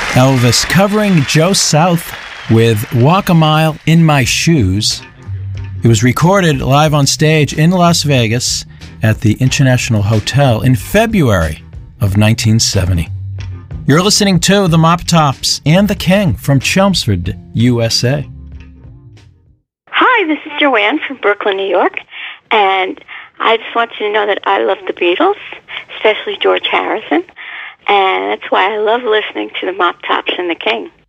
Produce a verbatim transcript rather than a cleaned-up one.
Elvis covering Joe South with Walk a Mile in My Shoes. It was recorded live on stage in Las Vegas at the International Hotel in February of nineteen seventy. You're listening to the Mop Tops and the King from Chelmsford, U S A. Hi, this is Joanne from Brooklyn, New York, and I just want you to know that I love the Beatles, especially George Harrison, and that's why I love listening to the Mop Tops and the King.